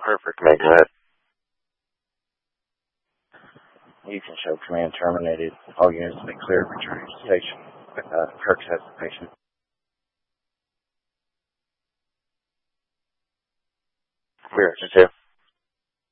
Perfect, mate. Go ahead. You can show command terminated. All units to be clear. Returning to station. Kirk has the patient. Clear, 2-2.